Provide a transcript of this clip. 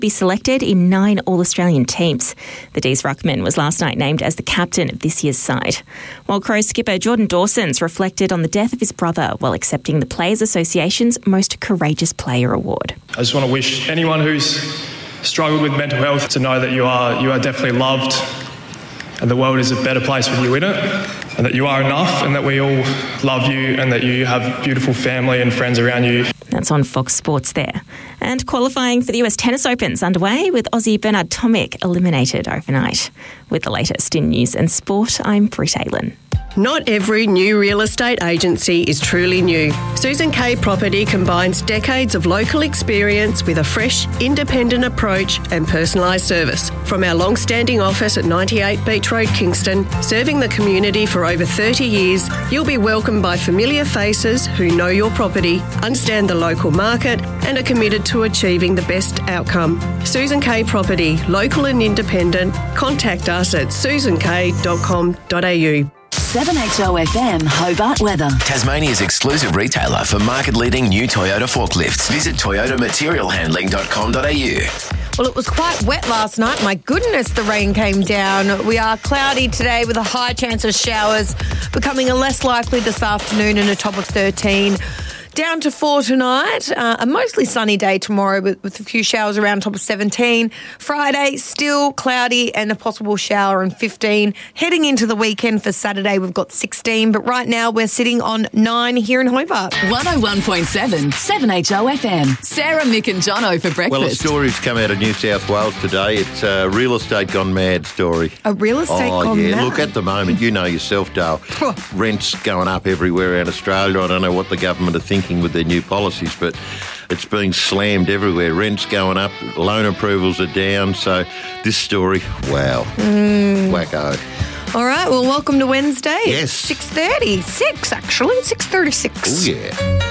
be selected in 9 All-Australian teams. The D's ruckman was last night named as the captain of this year's side. While Crows skipper Jordan Dawson's reflected on the death of his brother while accepting the Players Association's Most Courageous Player Award. I just want to wish anyone who's struggled with mental health to know that you are definitely loved and the world is a better place with you in it, and that you are enough and that we all love you and that you have beautiful family and friends around you. That's on Fox Sports there. And qualifying for the US Tennis Open's underway with Aussie Bernard Tomic eliminated overnight. With the latest in news and sport, I'm Britt Aylen. Not every new real estate agency is truly new. Susan K Property combines decades of local experience with a fresh, independent approach and personalised service. From our long-standing office at 98 Beach Road, Kingston, serving the community for over 30 years, you'll be welcomed by familiar faces who know your property, understand the local market and are committed to achieving the best outcome. Susan K Property, local and independent. Contact us at susank.com.au. 7HOFM Hobart weather. Tasmania's exclusive retailer for market-leading new Toyota forklifts. Visit toyotamaterialhandling.com.au. Well, it was quite wet last night. My goodness, the rain came down. We are cloudy today with a high chance of showers, becoming less likely this afternoon and a top of 13. Down to 4 tonight, a mostly sunny day tomorrow with a few showers around top of 17. Friday, still cloudy and a possible shower and 15. Heading into the weekend for Saturday, we've got 16. But right now, we're sitting on 9 here in Hobart. 101.7, 7HOFM. Sarah, Mick and Jono for breakfast. Well, a story's come out of New South Wales today. It's a real estate gone mad story. A real estate gone mad? Look, at the moment, you know yourself, Dale, rents going up everywhere around Australia. I don't know what the government are thinking with their new policies, but it's being slammed everywhere. Rents going up, loan approvals are down. So this story, wow, wacko. All right, well, welcome to Wednesday. Yes. 6:36, actually. 6:36. Oh, yeah.